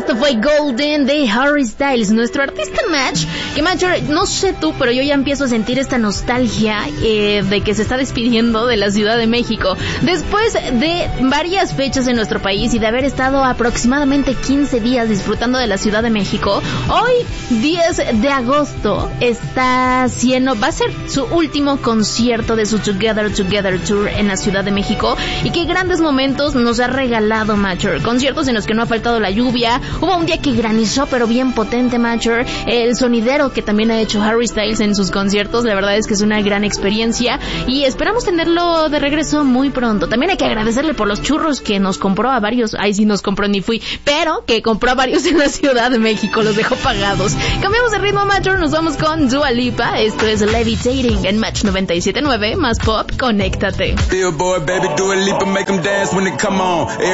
Esto fue Golden de Harry Styles, nuestro artista Match. Que Match, no sé tú, pero yo ya empiezo a sentir esta nostalgia de que se está despidiendo de la Ciudad de México. Después de varias fechas en nuestro país y de haber estado aproximadamente 15 días disfrutando de la Ciudad de México, hoy, 10 de agosto, va a ser su último concierto de su Together Tour en la Ciudad de México. Y qué grandes momentos nos ha regalado Matcher. Conciertos en los que no ha faltado la lluvia. Hubo un día que granizó, pero bien potente, Matcher. El sonidero que también ha hecho Harry Styles en sus conciertos, la verdad es que es una gran experiencia y esperamos tenerlo de regreso muy pronto. También hay que agradecerle por los churros que nos compró a varios. Ay, sí nos compró, ni fui, pero que compró a varios en la Ciudad de México, los dejó pagados. Cambiamos de ritmo, Matcher, nos vamos con Dua Lipa. Esto es Levitating en Match 97.9, más pop, conéctate. Billboard, baby, Dua Lipa, make them dance when they come on.